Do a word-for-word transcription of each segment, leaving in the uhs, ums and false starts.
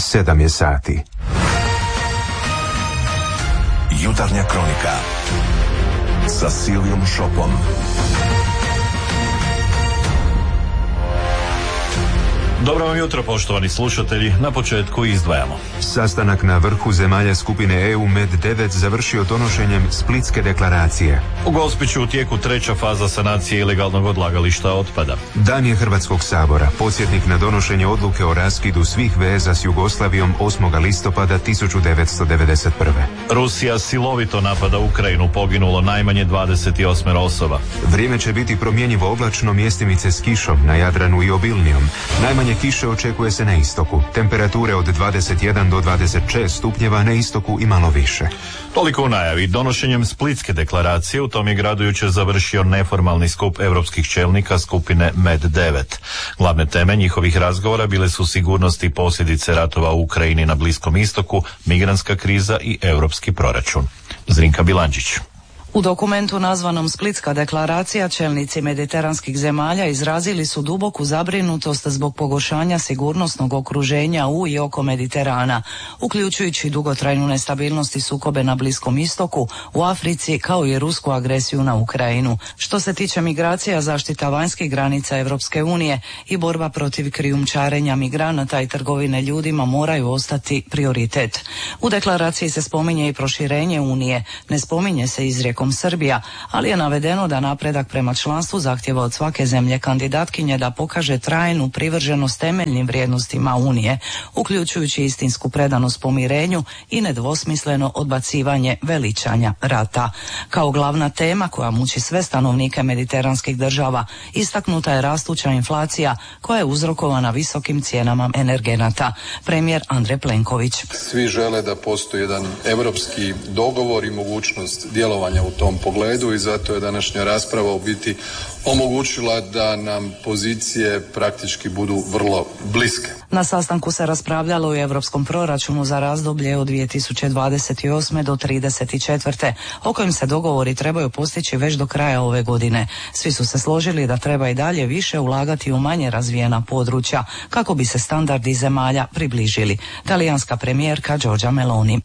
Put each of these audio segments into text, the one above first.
sedam je sati. Jutarnja kronika sa Silvijom Šopom. Dobro vam jutro, poštovani slušatelji. Na početku izdvajamo. Sastanak na vrhu zemalja skupine E U Med devet završio donošenjem Splitske deklaracije. U Gospiću u tijeku treća faza sanacije ilegalnog odlagališta otpada. Dan je Hrvatskog sabora, podsjetnik na donošenje odluke o raskidu svih veza s Jugoslavijom osmog listopada tisuću devetsto devedeset prve. Rusija silovito napada Ukrajinu, poginulo najmanje dvadeset osam osoba. Vrijeme će biti promjenjivo oblačno, mjestimice s kišom na Jadranu i obilnijom. Najmanje kiše očekuje se na istoku. Temperature od dvadeset jedan do dvadeset šest stupnjeva, na istoku i malo više. Toliko u najavi. Donošenjem Splitske deklaracije u tom je gradu jučer završio neformalni skup europskih čelnika skupine Med devet. Glavne teme njihovih razgovora bile su sigurnost i posljedice ratova u Ukrajini, na Bliskom istoku, migrantska kriza i europski proračun. Zrinka Bilančić. U dokumentu nazvanom Splitska deklaracija čelnici mediteranskih zemalja izrazili su duboku zabrinutost zbog pogoršanja sigurnosnog okruženja u i oko Mediterana, uključujući dugotrajnu nestabilnost i sukobe na Bliskom istoku, u Africi, kao i rusku agresiju na Ukrajinu. Što se tiče migracija, zaštita vanjskih granica Europske unije i borba protiv krijumčarenja migranata i trgovine ljudima moraju ostati prioritet. U deklaraciji se spominje i proširenje Unije, ne spominje se izrijekom Srbija, ali je navedeno da napredak prema članstvu zahtjeva od svake zemlje kandidatkinje da pokaže trajnu privrženost temeljnim vrijednostima Unije, uključujući istinsku predanost pomirenju i nedvosmisleno odbacivanje veličanja rata. Kao glavna tema koja muči sve stanovnike mediteranskih država, istaknuta je rastuća inflacija koja je uzrokovana visokim cijenama energenata. Premijer Andrej Plenković. Svi žele da postoji jedan europski dogovor i mogućnost djelovanja u tom pogledu i zato je današnja rasprava u biti omogućila da nam pozicije praktički budu vrlo bliske. Na sastanku se raspravljalo o europskom proračunu za razdoblje od dvije tisuće dvadeset osme do trideset četvrte o kojem se dogovori trebaju postići već do kraja ove godine. Svi su se složili da treba i dalje više ulagati u manje razvijena područja kako bi se standardi zemalja približili. Talijanska premijerka Giorgia Meloni.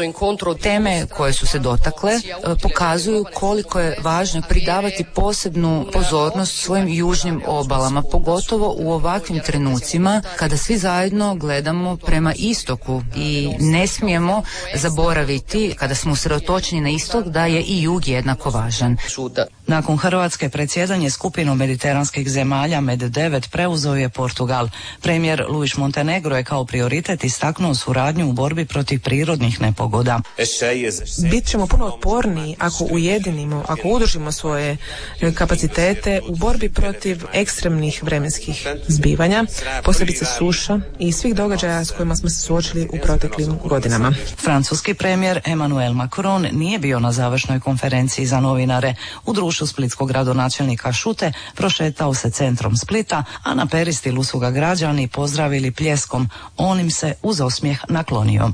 Teme koje su se dotakle pokazuju koliko je važno pridavati posebnu pozornost svojim južnim obalama, pogotovo u ovakvim trenucima kada svi zajedno gledamo prema istoku i ne smijemo zaboraviti, kada smo usredotočeni na istok, da je i jug jednako važan. Nakon Hrvatske predsjedanje skupinom mediteranskih zemalja Med devet preuzeo je Portugal. Premijer Luis Montenegro je kao prioritet istaknuo suradnju u borbi protiv prirodnih nepogoda. Bit ćemo puno otporniji ako ujedinimo, ako udružimo svoje kapacitete u borbi protiv ekstremnih vremenskih zbivanja, posebice suša i svih događaja s kojima smo se suočili u proteklim godinama. Francuski premijer Emmanuel Macron nije bio na završnoj konferenciji za novinare. U društvu splitskog gradonačelnika Šute prošetao se centrom Splita, a na peristilu su ga građani pozdravili pljeskom. On im se uz osmijeh naklonio.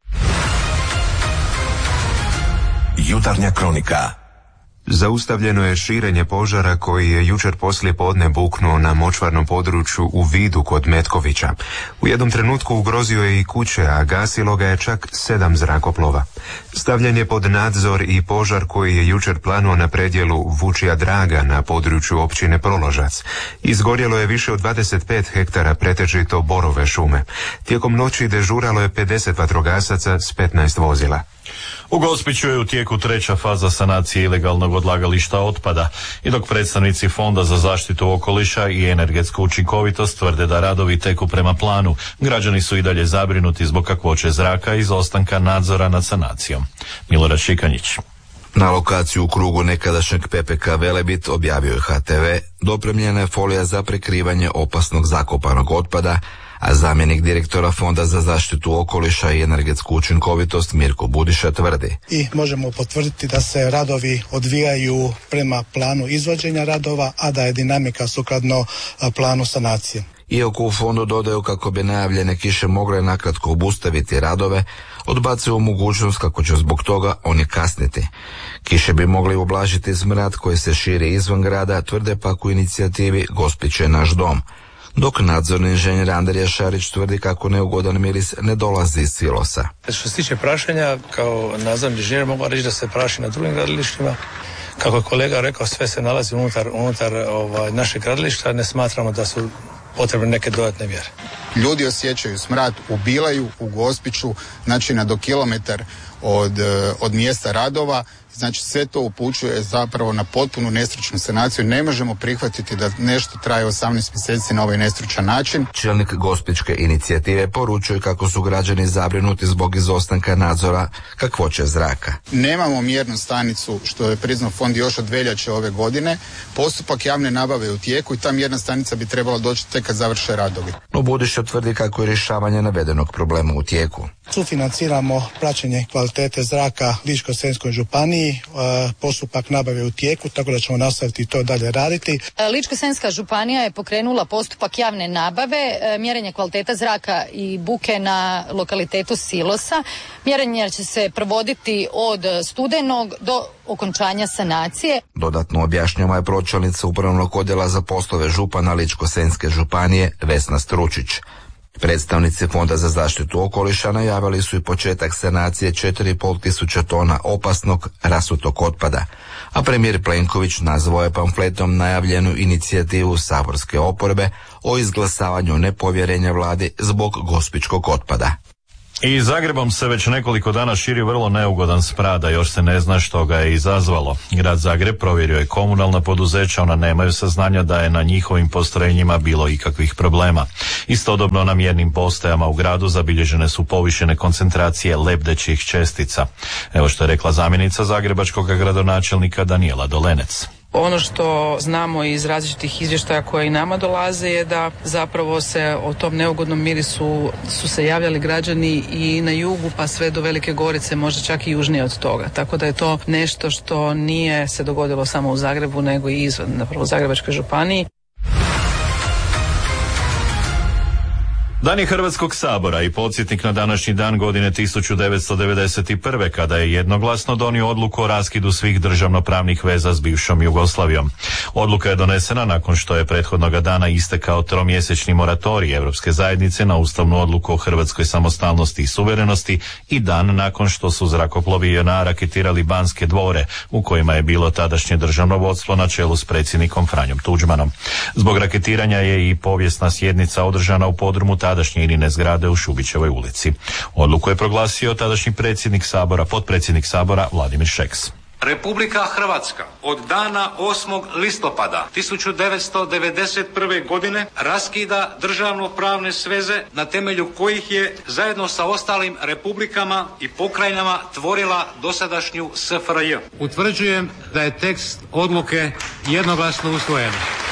Jutarnja kronika. Zaustavljeno je širenje požara koji je jučer poslije podne buknuo na močvarnom području u Vidu kod Metkovića. U jednom trenutku ugrozio je i kuće, a gasilo ga je čak sedam zrakoplova. Stavljen je pod nadzor i požar koji je jučer planuo na predjelu Vučija Draga na području općine Proložac. Izgorjelo je više od dvadeset pet hektara pretežito borove šume. Tijekom noći dežuralo je pedeset vatrogasaca s petnaest vozila. U Gospiću je u tijeku treća faza sanacije ilegalnog odlagališta otpada i dok predstavnici Fonda za zaštitu okoliša i energetsku učinkovitost tvrde da radovi teku prema planu, građani su i dalje zabrinuti zbog kakvoće zraka i izostanka nadzora nad sanacijom. Milorad Šikanjić. Na lokaciju u krugu nekadašnjeg P P K Velebit, objavio je H T V, dopremljena je folija za prekrivanje opasnog zakopanog otpada, a zamjenik direktora Fonda za zaštitu okoliša i energetsku učinkovitost Mirko Budiša tvrdi. I možemo potvrditi da se radovi odvijaju prema planu izvođenja radova, a da je dinamika sukladno planu sanacije. Iako u fondu dodaju kako bi najavljene kiše mogle nakratko obustaviti radove, odbacuju mogućnost kako će zbog toga oni kasniti. Kiše bi mogli ublažiti smrad koji se širi izvan grada, tvrde pak u inicijativi Gospić je naš dom. dok nadzorni inženjer Andrija Šarić tvrdi kako neugodan miris ne dolazi iz silosa. Što se tiče prašenja, kao nadzorni inženjer mogu reći da se praši na drugim gradilištima. Kako je kolega rekao, sve se nalazi unutar, unutar ovaj, našeg gradilišta, ne smatramo da su potrebne neke dodatne mjere. Ljudi osjećaju smrad u Bilaju, u Gospiću, znači na do kilometar od, od mjesta radova. Znači sve to upućuje zapravo na potpunu nestručnu sanaciju. Ne možemo prihvatiti da nešto traje osamnaest mjeseci na ovaj nestručan način. Čelnik Gospićke inicijative poručuje kako su građani zabrinuti zbog izostanka nadzora kakvoće zraka. Nemamo mjernu stanicu, što je priznao fond još od veljače ove godine. Postupak javne nabave je u tijeku i ta mjerna stanica bi trebala doći tek kad završe radovi. No Budiša tvrdi kako je rješavanje navedenog problema u tijeku. Sufinanciramo praćenje kvalitete zraka Ličko-senjskoj županiji. Postupak nabave u tijeku, tako da ćemo nastaviti to dalje raditi. Ličko-senjska županija je pokrenula postupak javne nabave, mjerenje kvaliteta zraka i buke na lokalitetu Silosa. Mjerenje će se provoditi od studenog do okončanja sanacije. Dodatno objašnjava je pročelnica upravnog odjela za poslove župana Ličko-senjske županije Vesna Stručić. Predstavnici Fonda za zaštitu okoliša najavili su i početak sanacije četiri i pol tisuća tona opasnog rasutog otpada, a premijer Plenković nazvao je pamfletom najavljenu inicijativu saborske oporbe o izglasavanju nepovjerenja vladi zbog gospićkog otpada. I Zagrebom se već nekoliko dana širi vrlo neugodan smrad, a još se ne zna što ga je izazvalo. Grad Zagreb provjerio je komunalna poduzeća, ona nemaju saznanja da je na njihovim postrojenjima bilo ikakvih problema. Istodobno na mjernim postajama u gradu zabilježene su povišene koncentracije lebdećih čestica. Evo što je rekla zamjenica zagrebačkog gradonačelnika Danijela Dolenec. Ono što znamo iz različitih izvještaja koje i nama dolaze je da zapravo se o tom neugodnom mirisu su se javljali građani i na jugu pa sve do Velike Gorice, možda čak i južnije od toga. Tako da je to nešto što nije se dogodilo samo u Zagrebu nego i izvan, napravo u Zagrebačkoj županiji. Dan je Hrvatskog sabora i podsjetnik na današnji dan godine tisuću devetsto devedeset prve kada je jednoglasno donio odluku o raskidu svih državnopravnih veza s bivšom Jugoslavijom. Odluka je donesena nakon što je prethodnoga dana istekao tromjesečni moratorij Europske zajednice na ustavnu odluku o hrvatskoj samostalnosti i suverenosti i dan nakon što su zrakoplovi J N A raketirali Banske dvore u kojima je bilo tadašnje državno vodstvo na čelu s predsjednikom Franjom Tuđmanom. Zbog raketiranja je i povijesna sjednica održana u podrumu tadašnje Inine zgrade u Šubićevoj ulici. Odluku je proglasio tadašnji predsjednik Sabora, potpredsjednik Sabora Vladimir Šeks. Republika Hrvatska od dana osmog listopada tisuću devetsto devedeset prve. godine raskida državno-pravne sveze na temelju kojih je zajedno sa ostalim republikama i pokrajinama tvorila dosadašnju S F R J. Utvrđujem da je tekst odluke jednoglasno usvojen.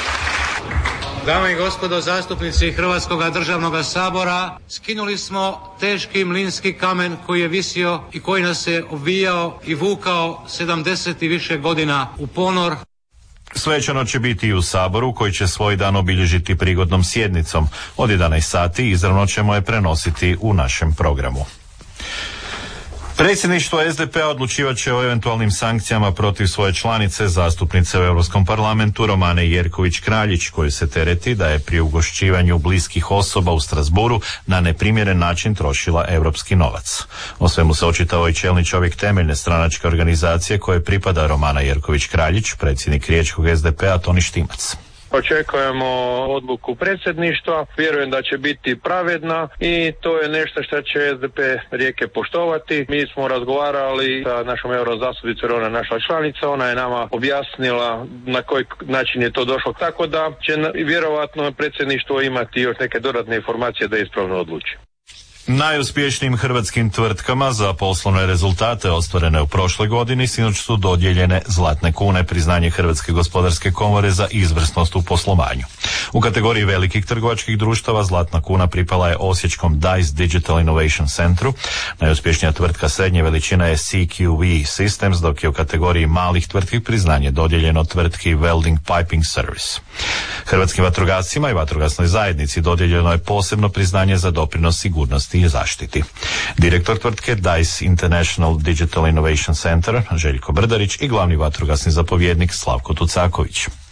Dame i gospodo zastupnici Hrvatskog državnog sabora, skinuli smo teški mlinski kamen koji je visio i koji nas je obijao i vukao sedamdeset i više godina u ponor. Svečano će biti i u Saboru koji će svoj dan obilježiti prigodnom sjednicom. Od jedanaest sati izravno ćemo je prenositi u našem programu. Predsjedništvo S D P-a odlučivat će o eventualnim sankcijama protiv svoje članice, zastupnice u Europskom parlamentu Romane Jerković-Kraljić, koju se tereti da je pri ugošćivanju bliskih osoba u Strasburu na neprimjeren način trošila europski novac. O svemu se očitao i čelni čovjek temeljne stranačke organizacije koje pripada Romana Jerković-Kraljić, predsjednik riječkog S D P-a Toni Štimac. Očekujemo odluku predsjedništva, vjerujem da će biti pravedna i to je nešto što će S D P Rijeke poštovati. Mi smo razgovarali sa našom eurozastupnicom, ona je naša članica, ona je nama objasnila na koji način je to došlo, tako da će vjerovatno predsjedništvo imati još neke dodatne informacije da ispravno odluči. Najuspješnijim hrvatskim tvrtkama za poslovne rezultate ostvarene u prošloj godini sinoć su dodijeljene zlatne kune, priznanje Hrvatske gospodarske komore za izvrsnost u poslovanju. U kategoriji velikih trgovačkih društava zlatna kuna pripala je osječkom Dice Digital Innovation Centru. Najuspješnija tvrtka srednje veličine je C Q V Systems, dok je u kategoriji malih tvrtki priznanje dodijeljeno tvrtki Welding Piping Service. Hrvatskim vatrogascima i vatrogasnoj zajednici dodijeljeno je posebno priznanje za doprinos sigurnosti i zaštiti. Direktor tvrtke Dice International Digital Innovation Center Željko Brdarić i glavni vatrogasni zapovjednik Slavko Tucaković.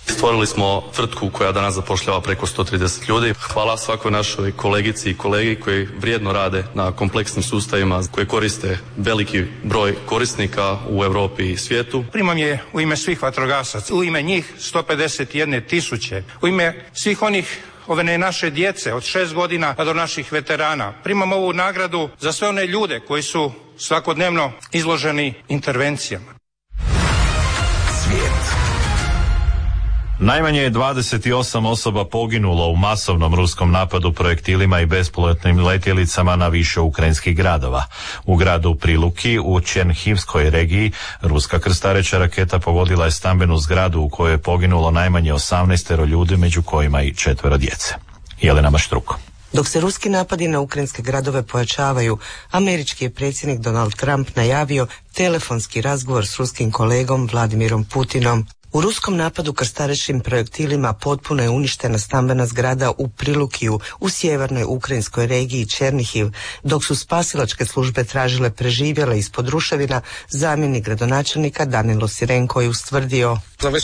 Stvorili smo tvrtku koja danas zapošljava preko sto trideset ljudi. Hvala svakoj našoj kolegici i kolegi koji vrijedno rade na kompleksnim sustavima koji koriste veliki broj korisnika u Europi i svijetu. Primam je u ime svih vatrogasaca, u ime njih sto pedeset jedne tisuće, u ime svih onih ove naše djece od šest godina pa do naših veterana. Primam ovu nagradu za sve one ljude koji su svakodnevno izloženi intervencijama. Svijet. Najmanje je dvadeset osam osoba poginulo u masovnom ruskom napadu projektilima i bespilotnim letjelicama na više ukrajinskih gradova. U gradu Priluki u Černhivskoj regiji ruska krstareća raketa pogodila je stambenu zgradu u kojoj je poginulo najmanje osamnaest ljudi, među kojima i četvero djece. Jelena Maštruko. Dok se ruski napadi na ukrajinske gradove pojačavaju, američki je predsjednik Donald Trump najavio telefonski razgovor s ruskim kolegom Vladimirom Putinom. U ruskom napadu krstarećim projektilima potpuno je uništena stambena zgrada u Prilukiju u sjevernoj ukrajinskoj regiji Černihiv, dok su spasilačke službe tražile preživjele ispod ruševina. Zamjenik gradonačelnika Danilo Sirenko je ustvrdio: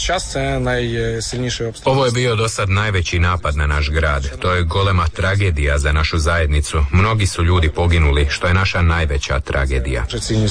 Ovo je bio do sad najveći napad na naš grad. To je golema tragedija za našu zajednicu. Mnogi su ljudi poginuli, što je naša najveća tragedija.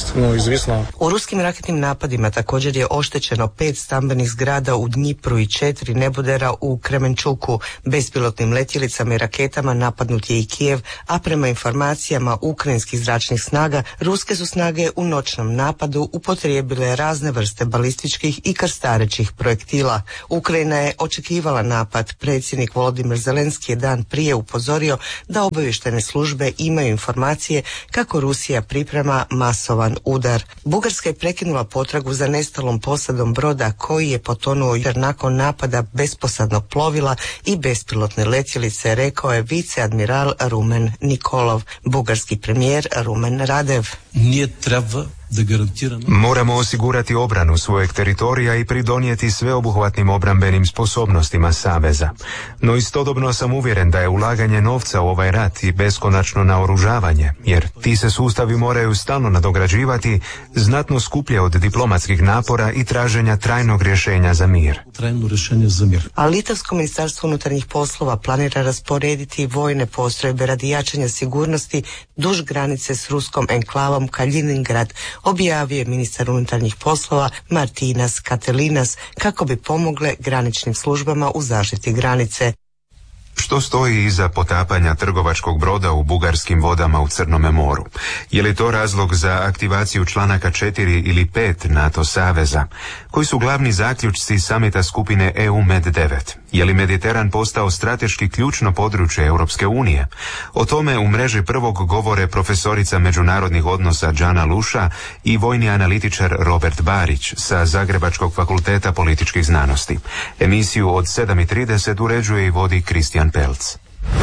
U ruskim raketnim napadima također je oštećeno pet stambenih zgrada u Dnjipru i četiri nebodera u Kremenčuku. Bespilotnim letjelicama i raketama napadnut je i Kijev, a prema informacijama ukrajinskih zračnih snaga, ruske su snage u noćnom napadu upotrijebile razne vrste balističkih i krstarećih projektila. Ukrajina je očekivala napad. Predsjednik Volodimir Zelenski je dan prije upozorio da obavještajne službe imaju informacije kako Rusija priprema masovan udar. Bugarska je prekinula potragu za nestalom posadom broda koji je potonuo jer nakon napada besposadnog plovila i bespilotne letjelice, rekao je viceadmiral Rumen Nikolov. Bugarski premijer Rumen Radev: Nije treba da garantiramo. Moramo osigurati obranu svojeg teritorija i pridonijeti sveobuhvatnim obrambenim sposobnostima Saveza. No istodobno sam uvjeren da je ulaganje novca u ovaj rat i beskonačno naoružavanje, jer ti se sustavi moraju stalno nadograđivati, znatno skuplje od diplomatskih napora i traženja trajnog rješenja za mir. Trajno rješenje za mir. A Litavsko ministarstvo unutarnjih poslova planira rasporediti vojne postrojbe radi jačanja sigurnosti duž granice s ruskom enklavom Kaliningrad, objavio je ministar unutarnjih poslova Martinas Katelinas, kako bi pomogle graničnim službama u zaštiti granice. Što stoji iza potapanja trgovačkog broda u bugarskim vodama u Crnome moru? Je li to razlog za aktivaciju članaka četiri ili pet NATO saveza? Koji su glavni zaključci samita skupine E U Med devet? Je li Mediteran postao strateški ključno područje Europske unije? O tome u mreži prvog govore profesorica međunarodnih odnosa Đana Luša i vojni analitičar Robert Barić sa Zagrebačkog fakulteta političkih znanosti. Emisiju od sedam i trideset uređuje i vodi Kristijan Pelc.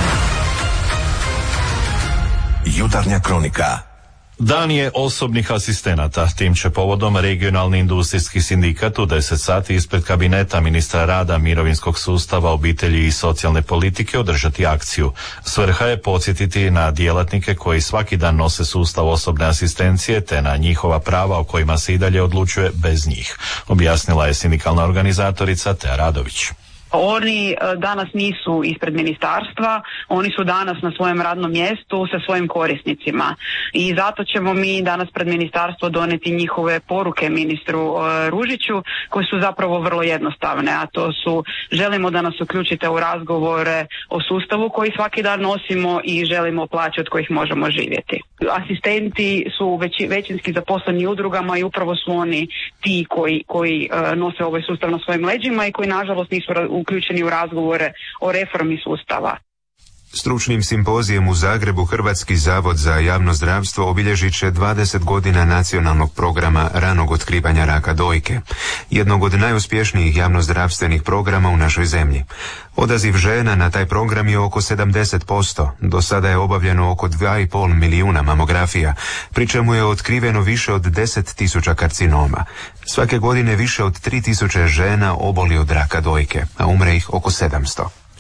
Jutarnja kronika. Dan je osobnih asistenata. Tim će povodom regionalni industrijski sindikat u deset sati ispred kabineta ministra rada, mirovinskog sustava, obitelji i socijalne politike održati akciju. Svrha je podsjetiti na djelatnike koji svaki dan nose sustav osobne asistencije te na njihova prava o kojima se i dalje odlučuje bez njih, objasnila je sindikalna organizatorica Tea Radović. Oni danas nisu ispred ministarstva, oni su danas na svojem radnom mjestu sa svojim korisnicima i zato ćemo mi danas pred ministarstvo doneti njihove poruke ministru Ružiću, koje su zapravo vrlo jednostavne, a to su: želimo da nas uključite u razgovore o sustavu koji svaki dan nosimo i želimo plaće od kojih možemo živjeti. Asistenti su već, većinski zaposleni udrugama i upravo su oni ti koji, koji uh, nose ovaj sustav na svojim leđima i koji nažalost nisu uključeni u razgovore o reformi sustava. Stručnim simpozijem u Zagrebu Hrvatski zavod za javno zdravstvo obilježit će dvadeset godina nacionalnog programa ranog otkrivanja raka dojke, jednog od najuspješnijih javnozdravstvenih programa u našoj zemlji. Odaziv žena na taj program je oko sedamdeset posto, do sada je obavljeno oko dva i pol milijuna mamografija, pri čemu je otkriveno više od deset tisuća karcinoma. Svake godine više od tri tisuće žena oboli od raka dojke, a umre ih oko sedamsto.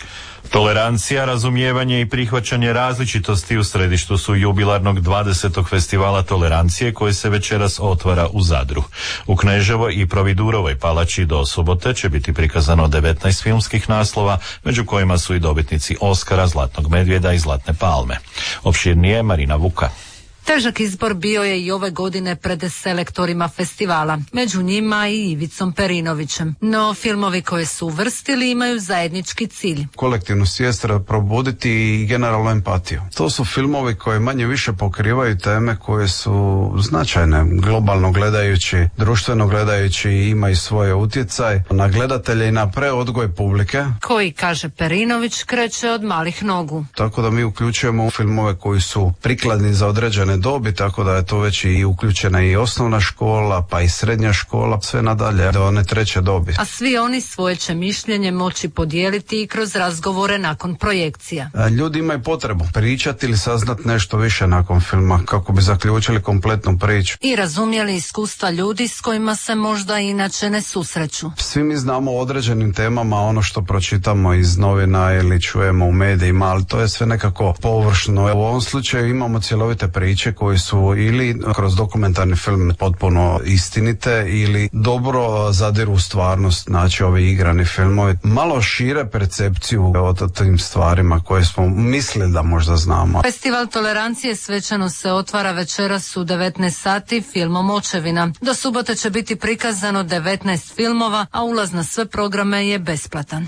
Tolerancija, razumijevanje i prihvaćanje različitosti u središtu su jubilarnog dvadesetog festivala tolerancije koji se večeras otvara u Zadru. U Kneževoj i Providurovoj palači do subote će biti prikazano devetnaest filmskih naslova, među kojima su i dobitnici Oskara, Zlatnog medvjeda i Zlatne palme. Opširnije Marina Vuka. Težak izbor bio je i ove godine pred selektorima festivala, među njima i Ivicom Perinovićem. No, filmovi koje su uvrstili imaju zajednički cilj. Kolektivnu svijest probuditi i generalnu empatiju. To su filmovi koji manje više pokrivaju teme koje su značajne, globalno gledajući, društveno gledajući, imaju svoje utjecaj na gledatelje i na preodgoj publike. Koji, kaže Perinović, kreće od malih nogu. Tako da mi uključujemo filmove koji su prikladni za određene dobi, tako da je to već i uključena i osnovna škola, pa i srednja škola, sve nadalje do one treće dobi. A svi oni svoje će mišljenje moći podijeliti i kroz razgovore nakon projekcija. Ljudi imaju potrebu pričati ili saznat nešto više nakon filma, kako bi zaključili kompletnu priču. I razumjeli iskustva ljudi s kojima se možda inače ne susreću. Svi mi znamo o određenim temama ono što pročitamo iz novina ili čujemo u medijima, ali to je sve nekako površno. U ovom slučaju imamo cjelovite priče koji su ili kroz dokumentarni film potpuno istinite ili dobro zadiru u stvarnost, znači ovi igrani filmovi malo šire percepciju o tim stvarima koje smo mislili da možda znamo. Festival tolerancije svečano se otvara večeras u devetnaest sati filmom Očevina. Do subote će biti prikazano devetnaest filmova, a ulaz na sve programe je besplatan.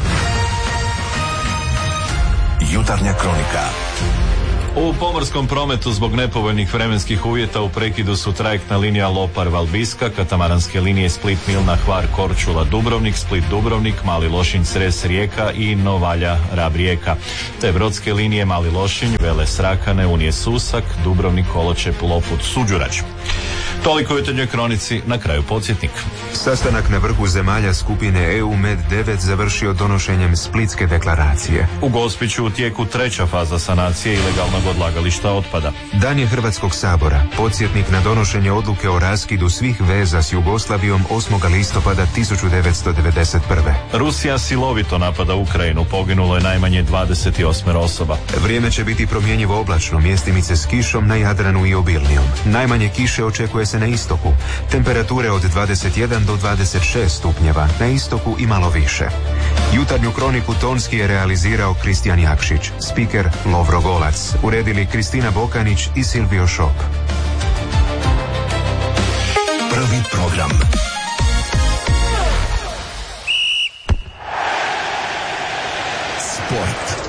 Jutarnja kronika. U pomorskom prometu zbog nepovoljnih vremenskih uvjeta u prekidu su trajektna linija Lopar-Valbiska, katamaranske linije Split-Milna, Hvar-Korčula, Dubrovnik, Split-Dubrovnik, Mali Lošinj-Cres-Rijeka i Novalja-Rab-Rijeka, te brodske linije Mali Lošinj, Vele-Srakane, Unije-Susak, Dubrovnik, Koločep, Loput, Suđurać. Toliko u jutarnjoj kronici, na kraju podsjetnik. Sastanak na vrhu zemalja skupine E U Med devet završio donošenjem Splitske deklaracije. U Gospiću u tijeku treća faza sanacije ilegalnog odlagališta otpada. Dan je Hrvatskog sabora, podsjetnik na donošenje odluke o raskidu svih veza s Jugoslavijom osmog listopada tisuću devetsto devedeset prve. Rusija silovito napada Ukrajinu, poginulo je najmanje dvadeset osam osoba. Vrijeme će biti promjenjivo oblačno, mjestimice s kišom na Jadranu i obilnijom. Najmanje kiše očekuje se na istoku. Temperature od dvadeset jedan do dvadeset šest stupnjeva, na istoku i malo više. Jutarnju kroniku tonski je realizirao Kristijan Jakšić, spiker Lovro Golac, uredili Kristina Bokanić i Silvio Šop. Prvi program. Sport.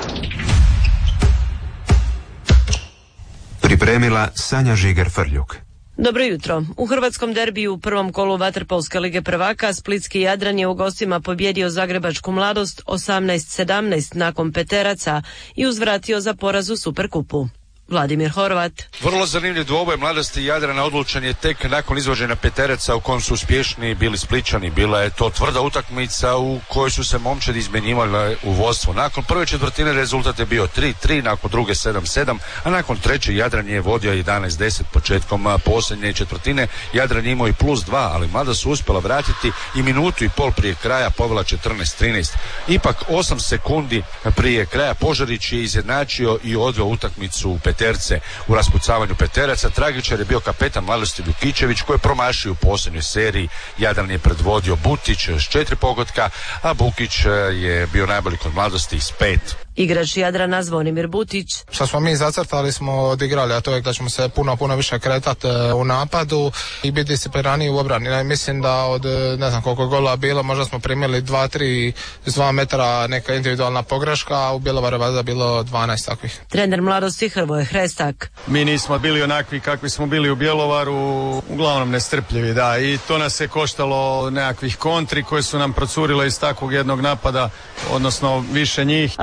Pripremila Sanja Žiger-Frljuk. Dobro jutro. U hrvatskom derbiju u prvom kolu vaterpolske lige prvaka splitski Jadran je u gostima pobjedio zagrebačku Mladost osamnaest sedamnaest nakon peteraca i uzvratio za poraz u Superkupu. Vladimir Horvat. Vrlo zanimljiv dvoboj Mladosti i Jadrana odlučen je tek nakon izvođenja peteraca u kojem su uspješni bili Splićani. Bila je to tvrda utakmica u kojoj su se momčadi izmjenjivali u vodstvo. Nakon prve četvrtine rezultat je bio tri tri, nakon druge sedam sedam, a nakon treće Jadran je vodio jedanaest deset. Početkom posljednje četvrtine Jadran je imao i plus dva, ali Mladost su uspjela vratiti i minutu i pol prije kraja povela četrnaest trinaest. Ipak osam sekundi prije kraja Požarić je izjednačio i odveo utakmicu u peterce. U raspucavanju peteraca tragičar je bio kapetan Mladosti Vukičević koji je promašio u posljednjoj seriji. Jadran je predvodio Butić s četiri pogotka, a Bukić je bio najbolji kod Mladosti s pet. Igrač Jadrana Zvonimir Butić. Što smo mi zacrtali smo odigrali, a to je da ćemo se puno, puno više kretati u napadu i biti disciplinirani u obrani. Ne, mislim da od ne znam koliko gola bilo, možda smo primili dva tri s dva metra neka individualna pogreška, a u Bjelovaru valjda bilo dvanaest takvih. Trener Mladosti Hrvoje Hrestak. Mi nismo bili onakvi kakvi smo bili u Bjelovaru, uglavnom nestrpljivi, da, i to nas je koštalo nekakvih kontri koje su nam procurile iz takvog jednog napada, odnosno više njih. A večeras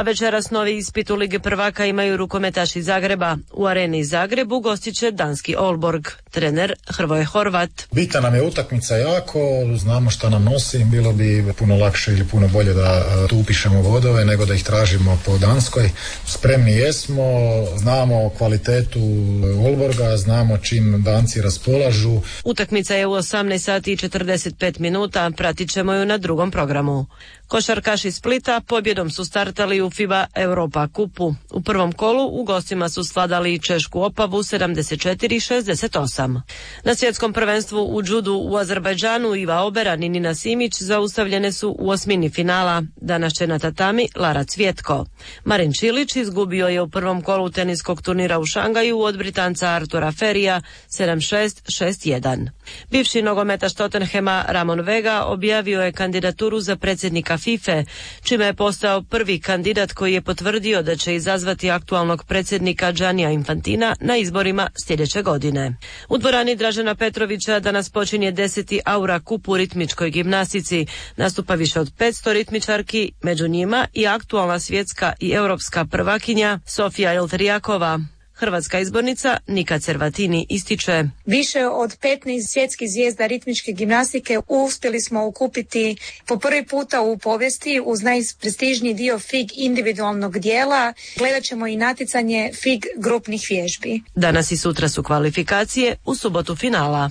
Večeras novi ispit u Lige prvaka imaju rukometaši Zagreba. U areni Zagreb ugostit će danski Aalborg. Trener Hrvoje Horvat. Bitna nam je utakmica jako, znamo šta nam nosi, bilo bi puno lakše ili puno bolje da tu upišemo vodove nego da ih tražimo po Danskoj. Spremni jesmo, znamo kvalitetu Aalborga, znamo čim Danci raspolažu. Utakmica je u osamnaest sati i četrdeset pet minuta, pratit ćemo ju na drugom programu. Košarkaši Splita pobjedom su startali u FIBA Europa kupu. U prvom kolu u gostima su svladali Češku Opavu sedamdeset četiri šezdeset osam. Na svjetskom prvenstvu u džudu u Azerbajdžanu Iva Oberan i Nina Simić zaustavljene su u osmini finala. Danas će na tatami Lara Cvjetko. Marin Čilić izgubio je u prvom kolu teniskog turnira u Šangaju od Britanca Artura Ferija sedam šest šest jedan. Bivši nogometaš Tottenhema Ramon Vega objavio je kandidaturu za predsjednika FIFA, čime je postao prvi kandidat koji je potvrdio da će izazvati aktualnog predsjednika Giannija Infantina na izborima sljedeće godine. U dvorani Dražena Petrovića danas počinje deseti Aura Kup u ritmičkoj gimnastici. Nastupa više od petsto ritmičarki, među njima i aktualna svjetska i europska prvakinja Sofija Elterjakova. Hrvatska izbornica Nika Cervatini ističe: Više od petnaest svjetskih zvijezda ritmičke gimnastike uspjeli smo okupiti po prvi puta u povijesti uz najprestižniji dio F I G individualnog dijela. Gledat ćemo i natjecanje F I G grupnih vježbi. Danas i sutra su kvalifikacije, u subotu finala.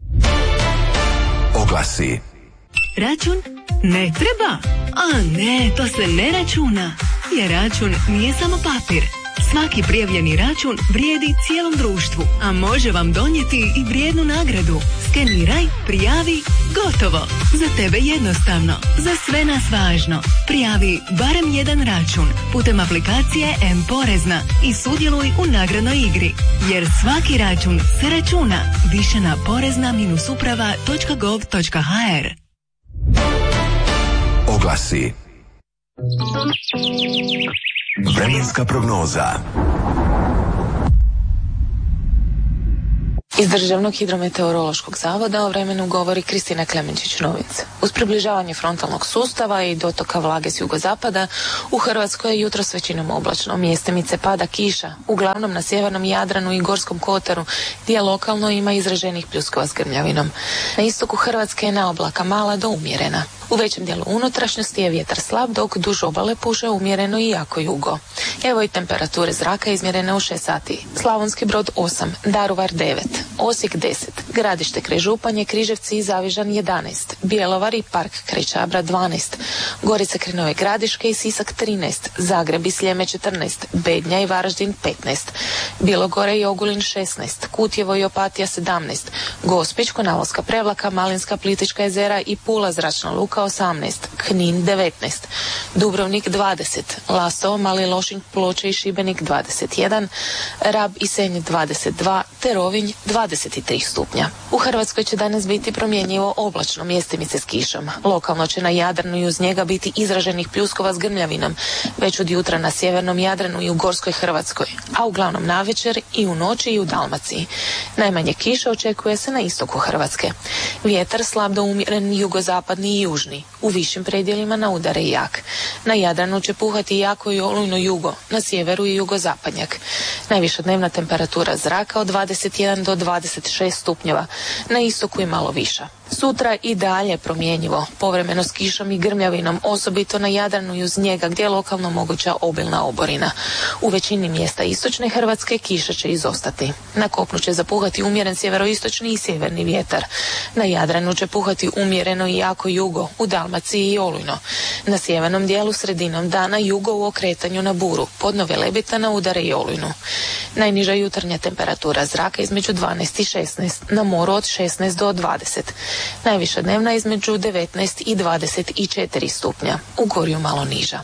Oglasi. Račun ne treba? A ne, to se ne računa. Jer račun nije samo papir. Svaki prijavljeni račun vrijedi cijelom društvu, a može vam donijeti i vrijednu nagradu. Skeniraj, prijavi, gotovo. Za tebe jednostavno, za sve nas važno. Prijavi barem jedan račun putem aplikacije M-Porezna i sudjeluj u nagradnoj igri. Jer svaki račun se računa. Više na porezna uprava točka gov točka ha er. Oglasi. Vremenska prognoza. Iz Državnog hidrometeorološkog zavoda o vremenu govori Kristina Klemenčić-Novic. Uz približavanje frontalnog sustava i dotoka vlage s jugozapada, u Hrvatskoj je jutros većinom oblačno. Mjestimice pada kiša, uglavnom na sjevernom Jadranu i Gorskom kotaru, gdje lokalno ima izraženih pljuskova s grmljavinom. Na istoku Hrvatske je naoblaka mala do umjerena. U većem dijelu unutrašnjosti je vjetar slab, dok duž obale puše umjereno i jako jugo. Evo i temperature zraka izmjerene u šest sati. Slavonski Brod osam, Daruvar devet, Osijek deset, Gradište kraj Županje, Križevci i Zavižan jedanaest, Bjelovar i Park kraj Čabra dvanaest, Gorica kraj Nove Gradiške i Sisak trinaest, Zagreb i Sljeme četrnaest, Bednja i Varaždin petnaest, Bilogore i Ogulin šesnaest, Kutjevo i Opatija sedamnaest, Gospić, Konavoska Prevlaka, Malinska, Plitvička jezera i Pula zračna luka osamnaest, Knin devetnaest, Dubrovnik dvadeset, Lastovo, Mali Lošinj, Ploče i Šibenik dvadeset jedan, Rab i Senj dvadeset dva, te Rovinj dvadeset tri stupnja. U Hrvatskoj će danas biti promjenjivo oblačno, mjestimice s kišom. Lokalno će na Jadranu i uz njega biti izraženih pljuskova s grmljavinom, već od jutra na sjevernom Jadranu i u Gorskoj Hrvatskoj, a uglavnom navečer i u noći i u Dalmaciji. Najmanje kiše očekuje se na istoku Hrvatske. Vjetar slab do umjeren jugozapadni i južni, u višim predjelima na udare i jak. Na Jadranu će puhati jako i olujno jugo, na sjeveru i jugozapadnjak. Najviša dnevna temperatura zraka od dvadeset jedan do dvadeset šest stupnjeva, na istoku i malo viša. Sutra i dalje promjenjivo, povremeno s kišom i grmljavinom, osobito na Jadranu i uz njega gdje je lokalno moguća obilna oborina. U većini mjesta istočne Hrvatske kiša će izostati. Na kopnu će zapuhati umjeren sjeveroistočni i sjeverni vjetar. Na Jadranu će puhati umjereno i jako jugo, u Dalmaciji i olujno. Na sjevernom dijelu sredinom dana jugo u okretanju na buru, podnove Lebita na udare i olujnu. Najniža jutarnja temperatura zraka između dvanaest i šesnaest, na moru od šesnaest do dvadeset. Najviša dnevna između devetnaest i dvadeset četiri stupnja, u Gorju malo niža.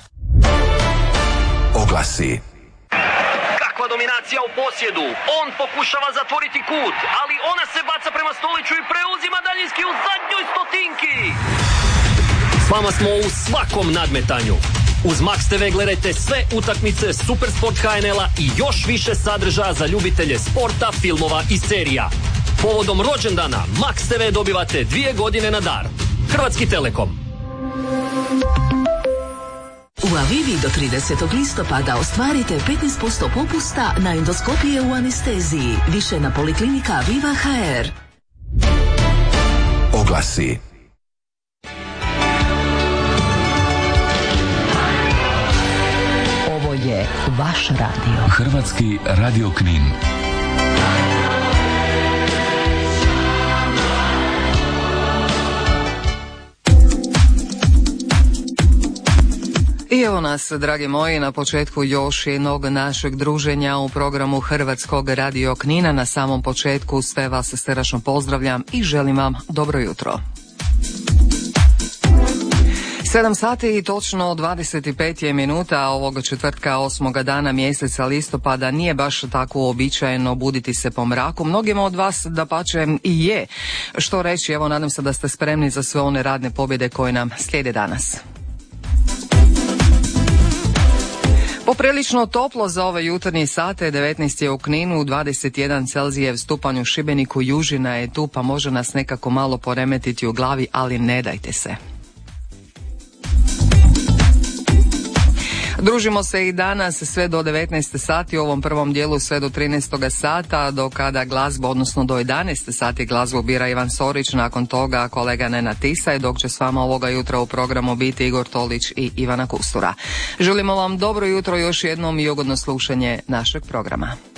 Oglasi. Kakva dominacija u posjedu, on pokušava zatvoriti kut, ali ona se baca prema Stoliću i preuzima daljinski u zadnjoj stotinki. S vama smo u svakom nadmetanju. Uz Max te ve gledajte sve utakmice Supersport ha en el-a i još više sadržaja za ljubitelje sporta, filmova i serija. Povodom rođendana Max te ve dobivate dvije godine na dar. Hrvatski Telekom. U Avivi do tridesetog listopada ostvarite petnaest posto popusta na endoskopije u anesteziji. Više na Poliklinika Aviva ha er. Oglasi. Ovo je vaš radio. Hrvatski radio Knin. I evo nas, dragi moji, na početku još jednog našeg druženja u programu Hrvatskog radio Knina. Na samom početku sve vas srdačno pozdravljam i želim vam dobro jutro. sedam sati i točno dvadeset pet je minuta ovog četvrtka osmoga dana mjeseca listopada. Nije baš tako uobičajeno buditi se po mraku. Mnogima od vas dapače i je. Što reći, evo nadam se da ste spremni za sve one radne pobjede koje nam slijede danas. Poprilično toplo za ove jutarnje sate, devetnaest je u Kninu, dvadeset jedan Celzijev stupanj u Šibeniku, južina je tu pa može nas nekako malo poremetiti u glavi, ali ne dajte se. Družimo se i danas sve do devetnaest sati, u ovom prvom dijelu sve do trinaest sata, do kada glazbu, odnosno do jedanaest sati glazbu bira Ivan Sorić, nakon toga kolega Nenad Tisaj, dok će s vama ovoga jutra u programu biti Igor Tolić i Ivana Kustura. Želimo vam dobro jutro još jednom i ugodno slušanje našeg programa.